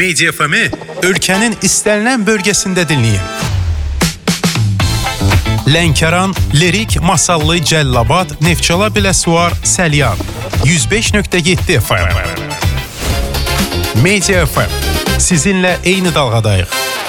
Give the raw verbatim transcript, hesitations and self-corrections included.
Media F M-i ölkənin istənilən bölgəsində dinləyin. Lənkəran, Lirik, Masallı, Cəllabad, Neftçala, Biləsuvar, Səlyan yüz beş nöqtə yeddi F M. Media F M. Sizinlə eyni dalğadayıq.